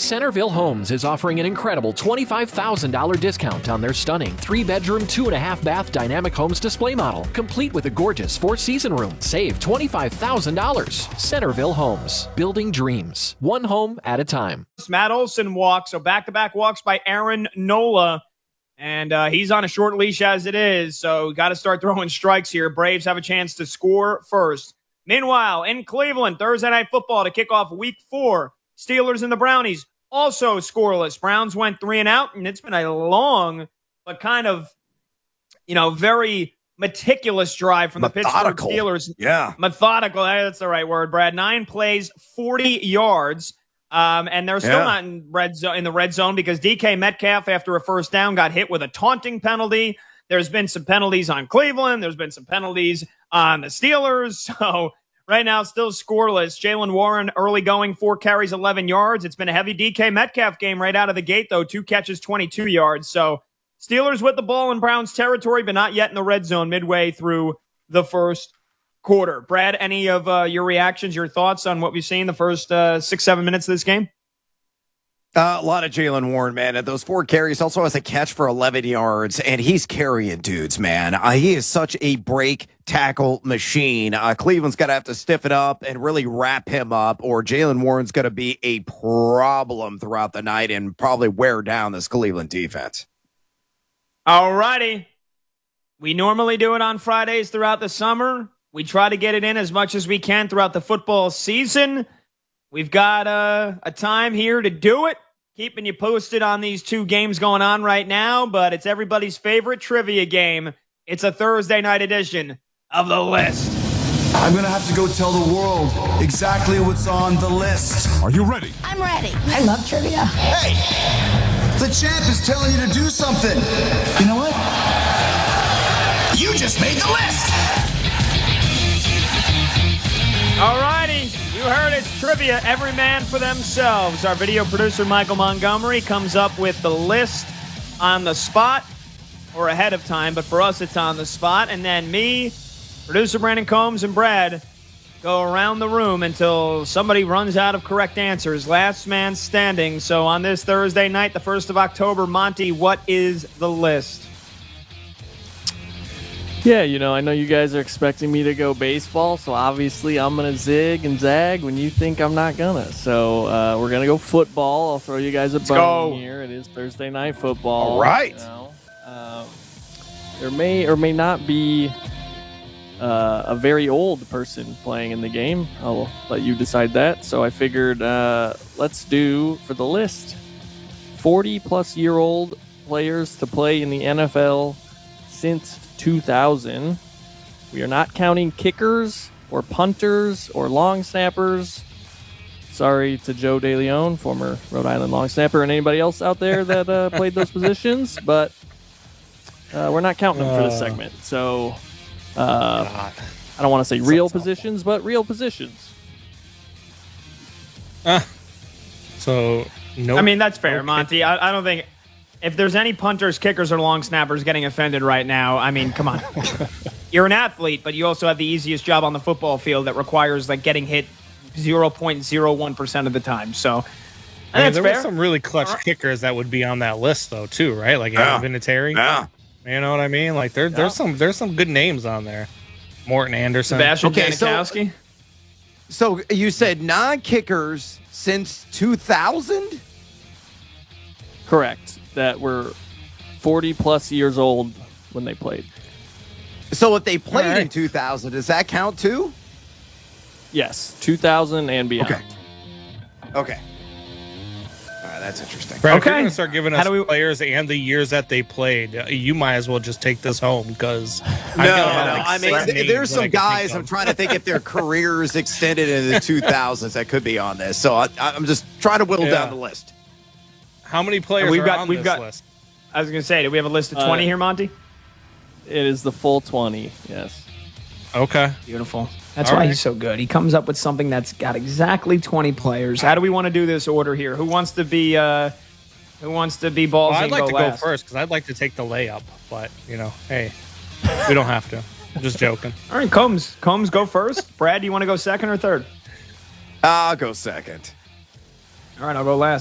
Centerville Homes is offering an incredible $25,000 discount on their stunning 3-bedroom, 2.5-bath dynamic homes display model, complete with a gorgeous 4-season room. Save $25,000. Centerville Homes, building dreams, one home at a time. Matt Olson walks, so back-to-back walks by Aaron Nola, and he's on a short leash as it is, so got to start throwing strikes here. Braves have a chance to score first. Meanwhile, in Cleveland, Thursday Night Football to kick off Week 4, Steelers and the Brownies also scoreless. Browns went 3 and out, and it's been a long but kind of, very meticulous drive from the Pittsburgh Steelers. Yeah. Methodical. That's the right word, Brad. 9 plays, 40 yards. And they're still not in the red zone because DK Metcalf, after a first down, got hit with a taunting penalty. There's been some penalties on Cleveland. There's been some penalties on the Steelers. So right now, still scoreless. Jaylen Warren early going, 4 carries, 11 yards. It's been a heavy DK Metcalf game right out of the gate, though. 2 catches, 22 yards. So Steelers with the ball in Browns territory, but not yet in the red zone midway through the first quarter. Brad, any of your reactions, your thoughts on what we've seen the first 6-7 minutes of this game? A lot of Jaylen Warren, man. At those 4 carries, also has a catch for 11 yards, and he's carrying dudes, man. He is such a break tackle machine. Cleveland's going to have to stiffen up and really wrap him up, or Jaylen Warren's going to be a problem throughout the night and probably wear down this Cleveland defense. All righty. We normally do it on Fridays throughout the summer. We try to get it in as much as we can throughout the football season. We've got a time here to do it, keeping you posted on these 2 games going on right now, but it's everybody's favorite trivia game. It's a Thursday night edition of The List. I'm going to have to go tell the world exactly what's on the list. Are you ready? I'm ready. I love trivia. Hey, the champ is telling you to do something. You know what? You just made the list. All righty. You heard it's trivia, every man for themselves. Our video producer, Michael Montgomery, comes up with the list on the spot or ahead of time, but for us, it's on the spot. And then me, producer Brandon Combs, and Brad go around the room until somebody runs out of correct answers. Last man standing. So on this Thursday night, the 1st of October, Monty, what is the list? Yeah, I know you guys are expecting me to go baseball, so obviously I'm going to zig and zag when you think I'm not going to. So we're going to go football. I'll throw you guys a bone here. It is Thursday Night Football. All right. There may or may not be a very old person playing in the game. I'll let you decide that. So I figured let's do, for the list, 40-plus-year-old players to play in the NFL since 2000. We are not counting kickers or punters or long snappers. Sorry to Joe DeLeon, former Rhode Island long snapper, and anybody else out there that played those positions, but we're not counting them for this segment. So I don't want to say real positions, but real positions. So no. I mean, that's fair, Monty. I don't think if there's any punters, kickers, or long snappers getting offended right now, I mean, come on. You're an athlete, but you also have the easiest job on the football field that requires getting hit 0.01% of the time. So that's there fair. were some really clutch kickers that would be on that list, though, too, right? Like Adam Vinatieri. Yeah. You know what I mean? Like there's some good names on there. Morton Anderson, Sebastian Janikowski. So you said non-kickers since 2000? Correct. That were 40-plus years old when they played. So if they played in 2000, does that count too? Yes, 2000 and beyond. Okay. All right, that's interesting. Brad, if Okay. you're going to start giving us players and the years that they played, you might as well just take this home because I mean, there's some guys I'm trying to think if their careers extended into the 2000s that could be on this. So I'm just trying to whittle down the list. How many players are on this list? I was going to say, do we have a list of 20 here, Monty? It is the full 20, yes. Okay. Beautiful. That's why he's so good. He comes up with something that's got exactly 20 players. How do we want to do this order here? Who wants to be ballsy? Well, I'd like to last? go first because I'd like to take the layup, but hey, we don't have to. I'm just joking. All right, Combs, go first. Brad, do you want to go second or third? I'll go second. All right, I'll go last.